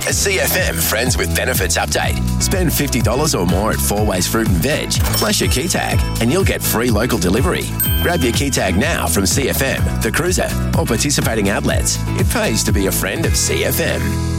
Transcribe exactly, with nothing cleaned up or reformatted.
A C F M Friends with Benefits update. Spend fifty dollars or more at Four Ways Fruit and Veg, flash your key tag, and you'll get free local delivery. Grab your key tag now from C F M, The Cruiser, or participating outlets. It pays to be a friend of C F M.